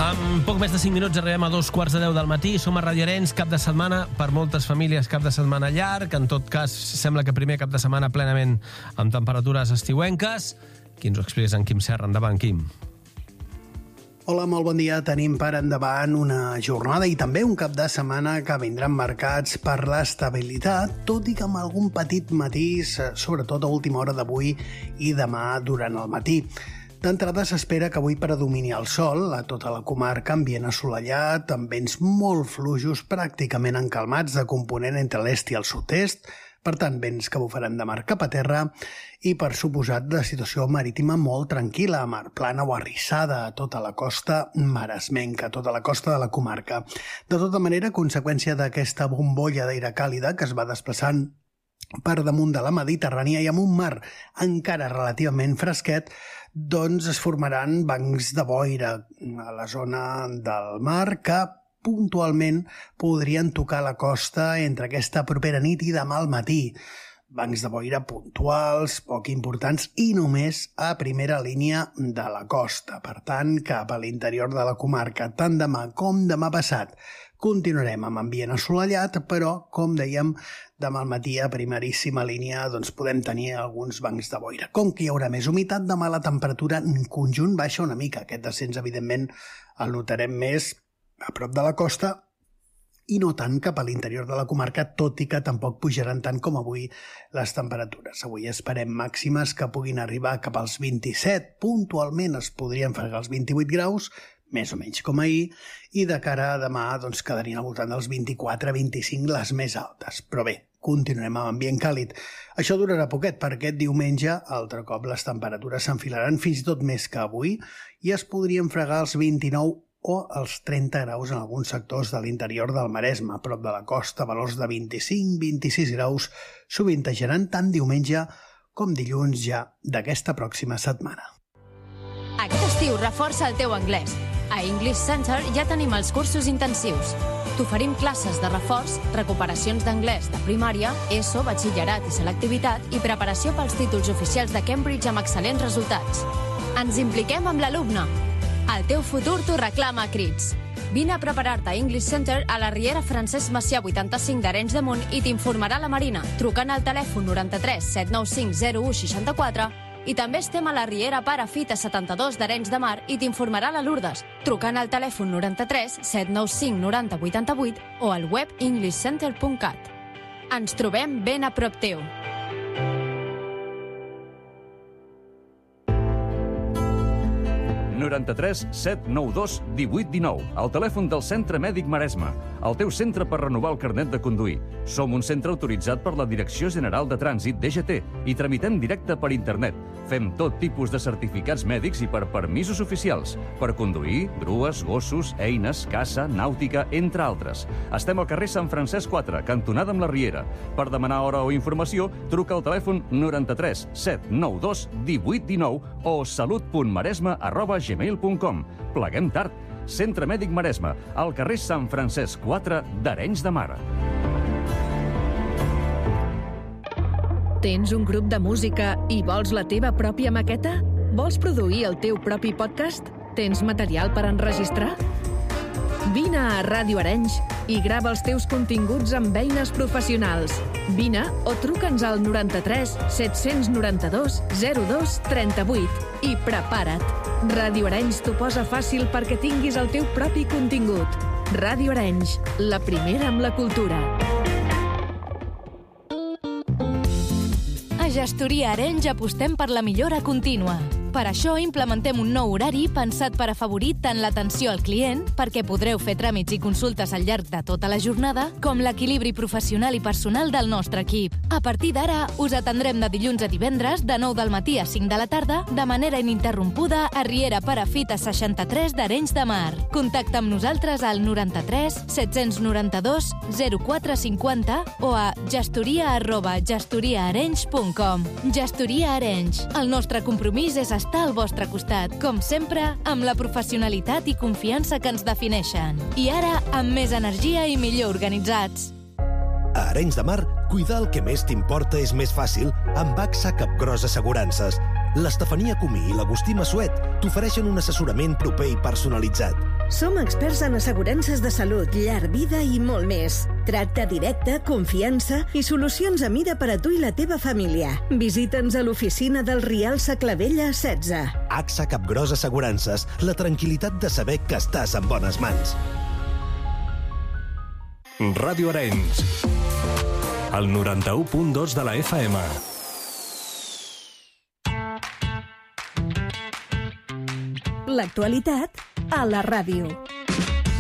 En poc més de 5 minuts arribem a 2:15 del matí. Som a Ràdio Arenys, cap de setmana, per moltes famílies, cap de setmana llarg. En tot cas, sembla que primer cap de setmana plenament amb temperatures estiuenques. Qui ens ho explica en Quim Serra. Endavant, Quim. Hola, molt bon dia. Tenim per endavant una jornada i també un cap de setmana que vindran marcats per l'estabilitat, tot i que amb algun petit matís, sobretot a última hora d'avui i demà durant el matí. D'entrada s'espera que avui predomini el sol a tota la comarca, ambient assolellat, amb vents molt fluixos, pràcticament encalmats, de component entre l'est i el sud-est, per tant, vents que bufaran de mar cap a terra i, per suposat, de situació marítima molt tranquil·la, mar plana o arrissada a tota la costa maresmenca, a tota la costa de la comarca. De tota manera, a conseqüència d'aquesta bombolla d'aire càlida que es va desplaçant per damunt de la Mediterrània i amb un mar encara relativament fresquet, doncs es formaran bancs de boira a la zona del mar que puntualment podrien tocar la costa entre aquesta propera nit i demà al matí. Bancs de boira puntuals, poc importants i només a primera línia de la costa. Per tant, cap a l'interior de la comarca, tant demà com demà passat, continuarem amb ambient assolellat, però, com dèiem, demà al matí a primeríssima línia doncs podem tenir alguns bancs de boira. Com que hi haurà més humitat, demà la temperatura en conjunt baixa una mica. Aquest descens, evidentment, el notarem més a prop de la costa i no tant cap a l'interior de la comarca, tot i que tampoc pujaran tant com avui les temperatures. Avui esperem màximes que puguin arribar cap als 27, puntualment es podrien fregar els 28 graus, més o menys com ahir, i de cara a demà doncs, quedarien al voltant dels 24-25 les més altes. Però bé, continuarem amb ambient càlid. Això durarà poquet, perquè aquest diumenge, altre cop, les temperatures s'enfilaran fins i tot més que avui i es podrien fregar els 29 o els 30 graus en alguns sectors de l'interior del Maresme. A prop de la costa, valors de 25-26 graus sovintejaran tant diumenge com dilluns ja d'aquesta pròxima setmana. Aquest estiu reforça el teu anglès. A English Center ja tenim els cursos intensius. T'oferim classes de reforç, recuperacions d'anglès de primària, ESO, batxillerat i selectivitat i preparació pels títols oficials de Cambridge amb excel·lents resultats. Ens impliquem amb l'alumne. El teu futur t'ho reclama a crits. Vine a preparar-te a English Center a la Riera Francesc Macià 85 d'Arenys de Munt i t'informarà la Marina trucant al telèfon 93 795 01 64 i també estem a la Riera Pare Fita 72 d'Arenys de Mar i t'informarà la Lourdes trucant al telèfon 93 795 90 88 o al web englishcenter.cat. Ens trobem ben a prop teu. ...93 792 1819, el telèfon del Centre Mèdic Maresme, el teu centre per renovar el carnet de conduir. Som un centre autoritzat per la Direcció General de Trànsit, DGT, i tramitem directe per internet. Fem tot tipus de certificats mèdics i per permisos oficials, per conduir, grues, gossos, eines, caça, nàutica, entre altres. Estem al carrer Sant Francesc 4, cantonada amb la Riera. Per demanar hora o informació, truca al telèfon 93 792 1819 o salut.maresme@gmail.com. Pleguem tard. Centre Mèdic Maresme, al carrer Sant Francesc 4 d'Arenys de Mar. Tens un grup de música i vols la teva pròpia maqueta? Vols produir el teu propi podcast? Tens material per enregistrar? Vine a Ràdio Arenys i grava els teus continguts amb eines professionals. Vine o truca'ns al 93 792 02 38 i prepara't. Ràdio Arenys t'ho posa fàcil perquè tinguis el teu propi contingut. Ràdio Arenys, la primera amb la cultura. A Gestoria Arenys apostem per la millora contínua. Per això implementem un nou horari pensat per afavorir tant l'atenció al client, perquè podreu fer tràmits i consultes al llarg de tota la jornada, com l'equilibri professional i personal del nostre equip. A partir d'ara, us atendrem de dilluns a divendres, de 9 del matí a 5 de la tarda, de manera ininterrompuda a Riera Pare Fita 63 d'Arenys de Mar. Contacta amb nosaltres al 93 792 0450 o a gestoria@gestoriaarenys.com. Gestoria Arenys. El nostre compromís és estar al vostre costat, com sempre, amb la professionalitat i confiança que ens defineixen. I ara, amb més energia i millor organitzats. A Arenys de Mar, cuidar el que més t'importa és més fàcil amb AXA Capgros Assegurances. l'Estefania Comí i l'Agustí Massuet t'ofereixen un assessorament proper i personalitzat. Som experts en assegurances de salut, llar, vida i molt més. Tracte directe, confiança i solucions a mida per a tu i la teva família. Visita'ns a l'oficina del Rial Saclavella 16. AXA Capgròs Assegurances, la tranquil·litat de saber que estàs en bones mans. Ràdio Arenys, el 91.2 de la FM. L'actualitat a la ràdio.